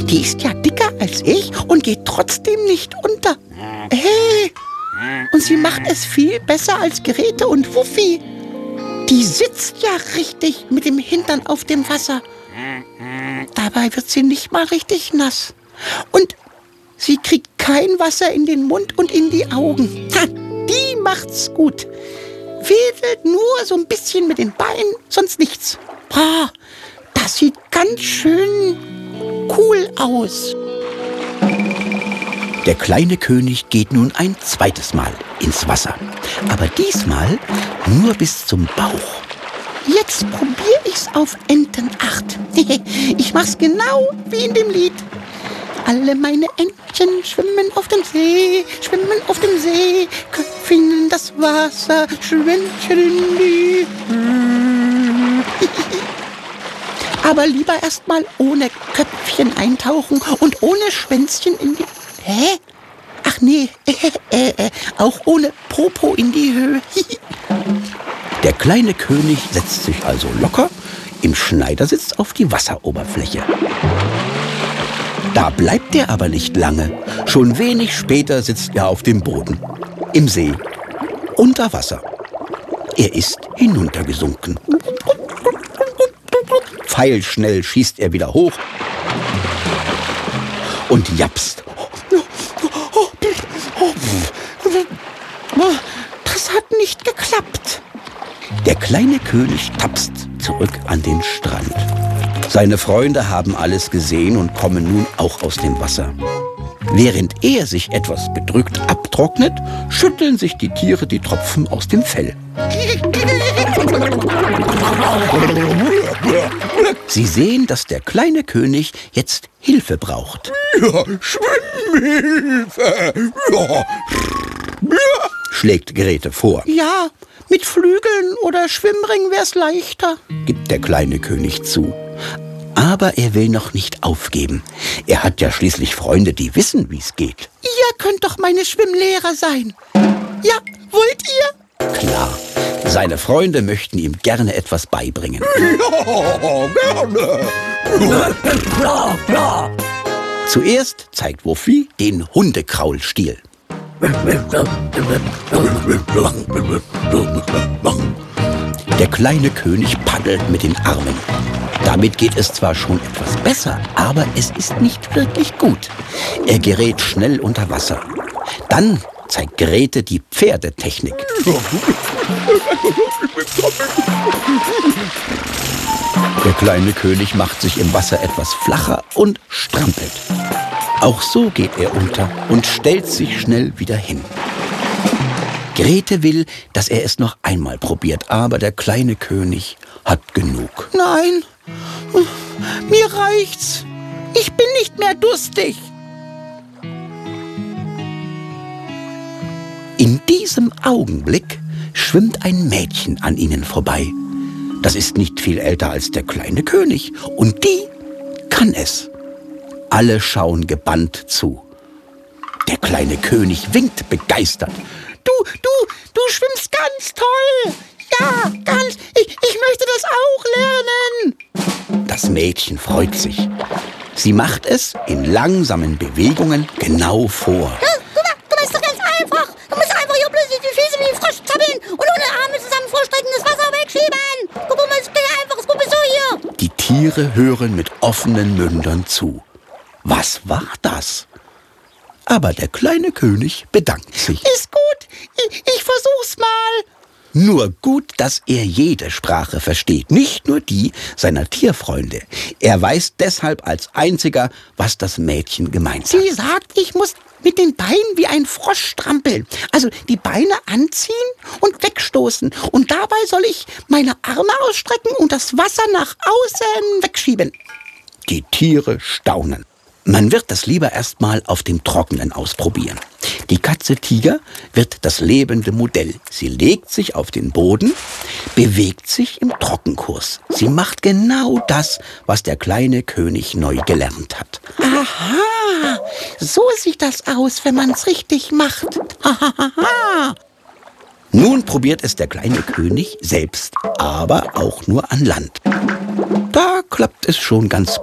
Die ist ja dicker als ich und geht trotzdem nicht unter. Hey, und sie macht es viel besser als Grete und Wuffi. Die sitzt ja richtig mit dem Hintern auf dem Wasser. Dabei wird sie nicht mal richtig nass. Und sie kriegt kein Wasser in den Mund und in die Augen. Ha, die macht's gut. Wedelt nur so ein bisschen mit den Beinen, sonst nichts. Boah, das sieht ganz schön cool aus. Der kleine König geht nun ein zweites Mal ins Wasser. Aber diesmal nur bis zum Bauch. Jetzt probiere ich's auf Entenacht. Ich mach's genau wie in dem Lied. Alle meine Entchen schwimmen auf dem See, Köpfchen in das Wasser, Schwänzchen in die Höhe. Aber lieber erst mal ohne Köpfchen eintauchen und ohne Schwänzchen in die... Hä? Ach nee, auch ohne Popo in die Höhe. Der kleine König setzt sich also locker im Schneidersitz auf die Wasseroberfläche. Da bleibt er aber nicht lange. Schon wenig später sitzt er auf dem Boden, im See, unter Wasser. Er ist hinuntergesunken. Pfeilschnell schießt er wieder hoch und japst. Das hat nicht geklappt. Der kleine König tapst zurück an den Strand. Seine Freunde haben alles gesehen und kommen nun auch aus dem Wasser. Während er sich etwas bedrückt abtrocknet, schütteln sich die Tiere die Tropfen aus dem Fell. Sie sehen, dass der kleine König jetzt Hilfe braucht. Ja, Schwimmhilfe! Ja. Schlägt Grete vor. Ja, mit Flügeln oder Schwimmring wär's leichter, gibt der kleine König zu. Aber er will noch nicht aufgeben. Er hat ja schließlich Freunde, die wissen, wie's geht. Ihr könnt doch meine Schwimmlehrer sein. Ja, wollt ihr? Klar, seine Freunde möchten ihm gerne etwas beibringen. Ja, gerne. Zuerst zeigt Wuffi den Hundekraulstil. Der kleine König paddelt mit den Armen. Damit geht es zwar schon etwas besser, aber es ist nicht wirklich gut. Er gerät schnell unter Wasser. Dann zeigt Grete die Pferdetechnik. Der kleine König macht sich im Wasser etwas flacher und strampelt. Auch so geht er unter und stellt sich schnell wieder hin. Grete will, dass er es noch einmal probiert, aber der kleine König hat genug. Nein, mir reicht's. Ich bin nicht mehr durstig. In diesem Augenblick schwimmt ein Mädchen an ihnen vorbei. Das ist nicht viel älter als der kleine König und die kann es. Alle schauen gebannt zu. Der kleine König winkt begeistert. Du schwimmst ganz toll. Ja, ganz. Ich möchte das auch lernen. Das Mädchen freut sich. Sie macht es in langsamen Bewegungen genau vor. Ja, guck mal, ist doch ganz einfach. Du musst einfach hier bloß die Füße wie ein Frosch zappeln und ohne Arme zusammen vorstrecken, das Wasser wegschieben. Guck mal, ist ganz einfach. Guck mal so hier. Die Tiere hören mit offenen Mündern zu. Was war das? Aber der kleine König bedankt sich. Ist gut. Ich versuch's mal. Nur gut, dass er jede Sprache versteht, nicht nur die seiner Tierfreunde. Er weiß deshalb als einziger, was das Mädchen gemeint hat. Sie sagt, ich muss mit den Beinen wie ein Frosch strampeln. Also die Beine anziehen und wegstoßen. Und dabei soll ich meine Arme ausstrecken und das Wasser nach außen wegschieben. Die Tiere staunen. Man wird das lieber erstmal auf dem Trockenen ausprobieren. Die Katze Tiger wird das lebende Modell. Sie legt sich auf den Boden, bewegt sich im Trockenkurs. Sie macht genau das, was der kleine König neu gelernt hat. Aha, so sieht das aus, wenn man's richtig macht. Aha. Nun probiert es der kleine König selbst, aber auch nur an Land. Da klappt es schon ganz